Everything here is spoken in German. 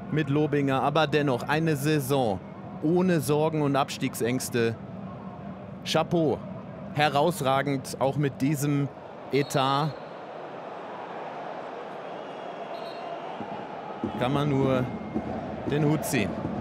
mit Lobinger. Aber dennoch eine Saison ohne Sorgen und Abstiegsängste. Chapeau. Herausragend, auch mit diesem Etat. Kann man nur den Hut ziehen.